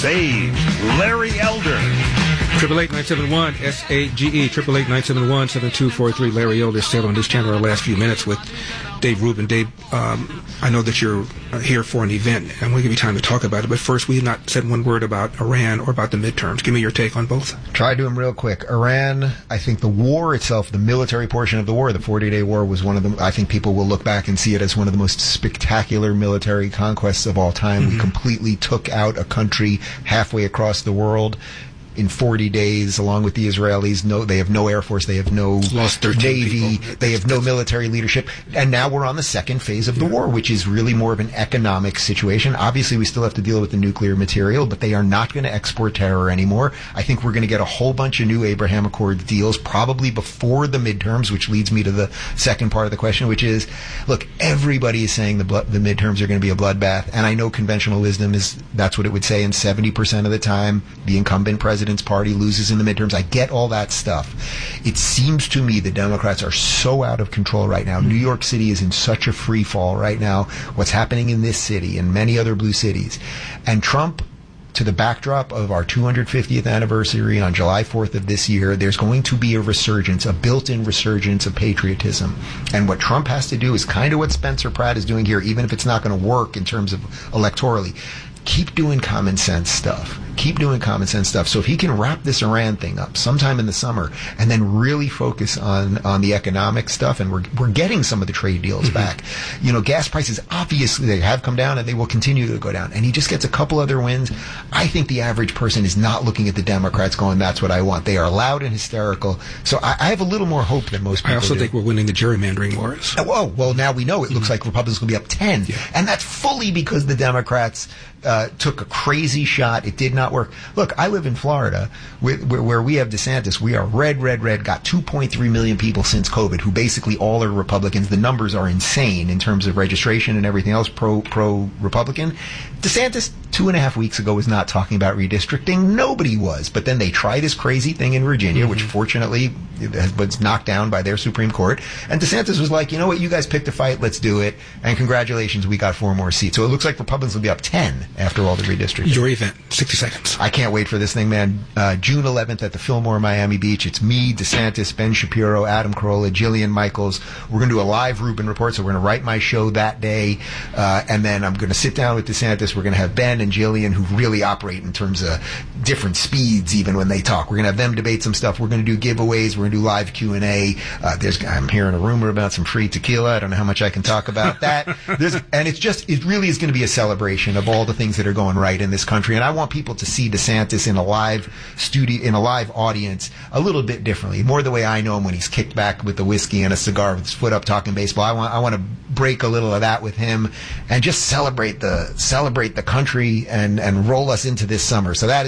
Save Larry Elder. 888-971-SAGE, 888-971-7243. Larry Elder still on this channel our last few minutes with Dave Rubin. Dave, I know that you're here for an event, and I'm going to give you time to talk about it, but first, we have not said one word about Iran or about the midterms. Give me your take on both. Try to do them real quick. Iran, I think the war itself, the military portion of the war, the 40-day war, was one of them. I think people will look back and see it as one of the most spectacular military conquests of all time. We completely took out a country halfway across the world in 40 days, along with the Israelis. No, they have no air force, they have no navy, they have no military leadership, and now we're on the second phase of the war, which is really more of an economic situation. Obviously, we still have to deal with the nuclear material, but they are not going to export terror anymore. I think we're going to get a whole bunch of new Abraham Accords deals, probably before the midterms, which leads me to the second part of the question, which is, look, everybody is saying the midterms are going to be a bloodbath, and I know conventional wisdom is that's what it would say, and 70% of the time, the incumbent president's party loses in the midterms. I get all that stuff. It seems to me the Democrats are so out of control right now. New York City is in such a free fall right now. What's happening in this city and many other blue cities. And Trump, to the backdrop of our 250th anniversary on July 4th of this year, there's going to be a resurgence, a built-in resurgence of patriotism. And what Trump has to do is kind of what Spencer Pratt is doing here, even if it's not going to work in terms of electorally. Keep doing common sense stuff. Keep doing common sense stuff. So if he can wrap this Iran thing up sometime in the summer and then really focus on the economic stuff, and we're getting some of the trade deals back. You know, gas prices, obviously they have come down and they will continue to go down. And he just gets a couple other wins. I think the average person is not looking at the Democrats going, that's what I want. They are loud and hysterical. So I have a little more hope than most people I also think we're winning the gerrymandering wars. Oh, well, now we know it looks like Republicans will be up 10. Yeah. And that's fully because the Democrats took a crazy shot. It did not work. Look, I live in Florida where we have DeSantis. We are red, got 2.3 million people since COVID who basically all are Republicans. The numbers are insane in terms of registration and everything else pro-Republican. DeSantis 2.5 weeks ago was not talking about redistricting. Nobody was. But then they tried this crazy thing in Virginia, which fortunately was knocked down by their Supreme Court. And DeSantis was like, you know what, you guys picked a fight, let's do it. And congratulations, we got 4 more seats. So it looks like Republicans will be up 10 after all the redistricting. Your event, 60 seconds. I can't wait for this thing, man. June 11th at the Fillmore, Miami Beach. It's me, DeSantis, Ben Shapiro, Adam Carolla, Jillian Michaels. We're going to do a live Rubin Report, so we're going to write my show that day. And then I'm going to sit down with DeSantis. We're going to have Ben and Jillian, who really operate in terms of different speeds even when they talk. We're going to have them debate some stuff. We're going to do giveaways. We're going to do live Q&A. I'm hearing a rumor about some free tequila. I don't know how much I can talk about that. And it really is going to be a celebration of all the things that are going right in this country. And I want people to see DeSantis in a live studio, in a live audience, a little bit differently. More the way I know him when he's kicked back with the whiskey and a cigar with his foot up talking baseball. I want to break a little of that with him and just celebrate the country and roll us into this summer. So that is